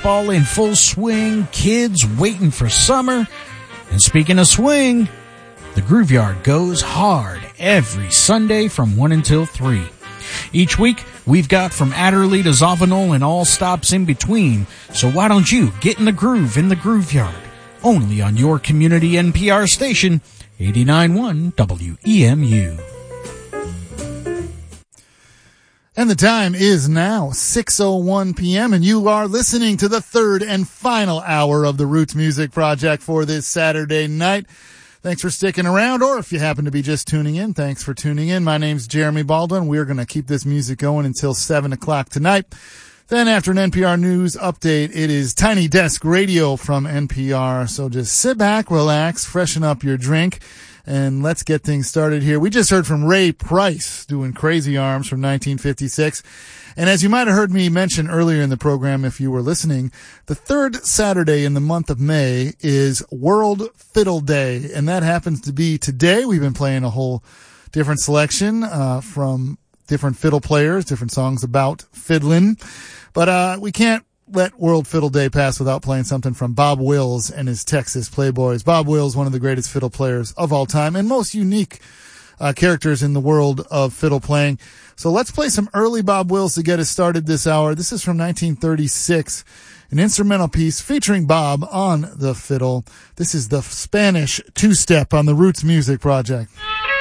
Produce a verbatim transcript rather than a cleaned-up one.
baseball in full swing, kids waiting for summer. And speaking of swing, the Groove Yard goes hard every Sunday from one until three. Each week, we've got from Adderley to Zavanol and all stops in between. So why don't you get in the groove in the Groove Yard? Only on your community N P R station, eighty-nine point one W E M U. And the time is now six oh one p.m. and you are listening to the third and final hour of the Roots Music Project for this Saturday night. Thanks for sticking around, or if you happen to be just tuning in, thanks for tuning in. My name's Jeremy Baldwin. We're going to keep this music going until seven o'clock tonight. Then after an N P R News update, it is Tiny Desk Radio from N P R. So just sit back, relax, freshen up your drink, and let's get things started here. We just heard from Ray Price doing Crazy Arms from nineteen fifty-six. And as you might have heard me mention earlier in the program, if you were listening, the third Saturday in the month of May is World Fiddle Day. And that happens to be today. We've been playing a whole different selection uh, from different fiddle players, different songs about fiddling. But uh we can't let World Fiddle Day pass without playing something from Bob Wills and his Texas Playboys. Bob Wills, one of the greatest fiddle players of all time and most unique uh characters in the world of fiddle playing. So let's play some early Bob Wills to get us started this hour. This is from nineteen thirty-six, an instrumental piece featuring Bob on the fiddle. This is the Spanish two-step on the Roots Music Project.